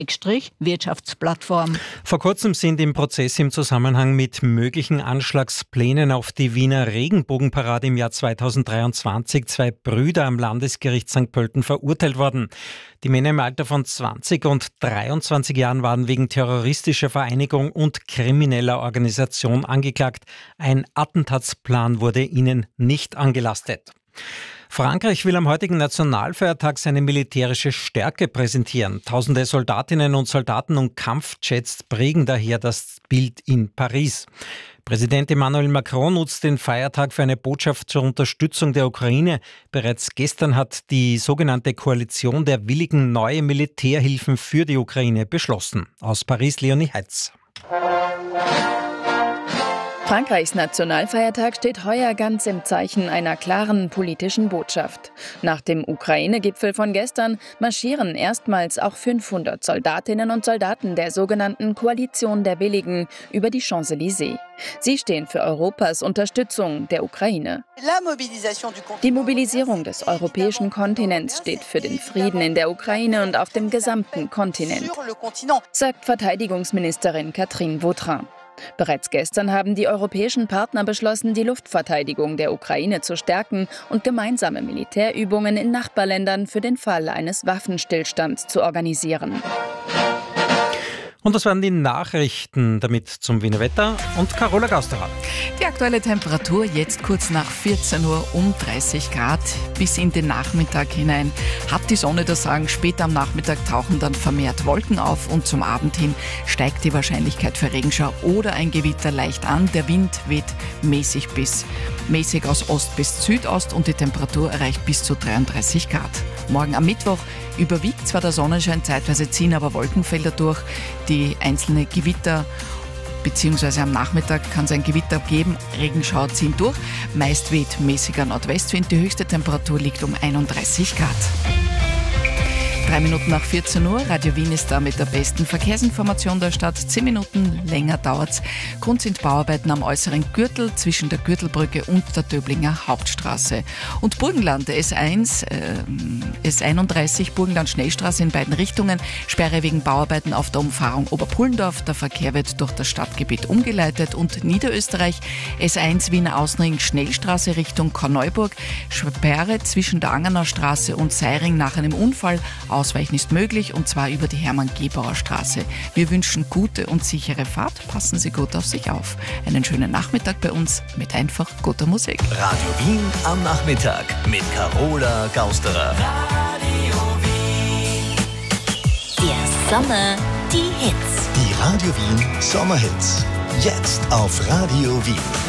Wirtschaftsplattform. Vor kurzem sind im Prozess im Zusammenhang mit möglichen Anschlagsplänen auf die Wiener Regenbogenparade im Jahr 2023 2 Brüder am Landesgericht St. Pölten verurteilt worden. Die Männer im Alter von 20 und 23 Jahren waren wegen terroristischer Vereinigung und krimineller Organisation angeklagt. Ein Attentatsplan wurde ihnen nicht angelastet. Frankreich will am heutigen Nationalfeiertag seine militärische Stärke präsentieren. Tausende Soldatinnen und Soldaten und Kampfjets prägen daher das Bild in Paris. Präsident Emmanuel Macron nutzt den Feiertag für eine Botschaft zur Unterstützung der Ukraine. Bereits gestern hat die sogenannte Koalition der Willigen neue Militärhilfen für die Ukraine beschlossen. Aus Paris, Leonie Heitz. Frankreichs Nationalfeiertag steht heuer ganz im Zeichen einer klaren politischen Botschaft. Nach dem Ukraine-Gipfel von gestern marschieren erstmals auch 500 Soldatinnen und Soldaten der sogenannten Koalition der Willigen über die Champs-Élysées. Sie stehen für Europas Unterstützung der Ukraine. Die Mobilisierung des europäischen Kontinents steht für den Frieden in der Ukraine und auf dem gesamten Kontinent, sagt Verteidigungsministerin Catherine Vautrin. Bereits gestern haben die europäischen Partner beschlossen, die Luftverteidigung der Ukraine zu stärken und gemeinsame Militärübungen in Nachbarländern für den Fall eines Waffenstillstands zu organisieren. Und das waren die Nachrichten, damit zum Wiener Wetter und Carola Gausterer. Die aktuelle Temperatur jetzt kurz nach 14 Uhr um 30 Grad. Bis in den Nachmittag hinein hat die Sonne das Sagen. Später am Nachmittag tauchen dann vermehrt Wolken auf und zum Abend hin steigt die Wahrscheinlichkeit für Regenschauer oder ein Gewitter leicht an. Der Wind weht mäßig aus Ost bis Südost und die Temperatur erreicht bis zu 33 Grad. Morgen am Mittwoch überwiegt zwar der Sonnenschein, zeitweise ziehen aber Wolkenfelder durch. Die einzelnen Gewitter beziehungsweise am Nachmittag kann es ein Gewitter geben, Regenschauer ziehen durch. Meist weht mäßiger Nordwestwind, die höchste Temperatur liegt um 31 Grad. 3 Minuten nach 14 Uhr, Radio Wien ist da mit der besten Verkehrsinformation der Stadt. 10 Minuten länger dauert's. Grund sind Bauarbeiten am äußeren Gürtel zwischen der Gürtelbrücke und der Döblinger Hauptstraße. Und Burgenland S1, S31, Burgenland Schnellstraße in beiden Richtungen. Sperre wegen Bauarbeiten auf der Umfahrung Oberpullendorf. Der Verkehr wird durch das Stadtgebiet umgeleitet. Und Niederösterreich S1 Wiener Außenring Schnellstraße Richtung Korneuburg. Sperre zwischen der Angerner Straße und Seiring nach einem Unfall. Ausweichen ist möglich und zwar über die Hermann-Gebauer Straße. Wir wünschen gute und sichere Fahrt. Passen Sie gut auf sich auf. Einen schönen Nachmittag bei uns mit einfach guter Musik. Radio Wien am Nachmittag mit Carola Gausterer. Radio Wien. Der Sommer, die Hits. Die Radio Wien Sommerhits. Jetzt auf Radio Wien.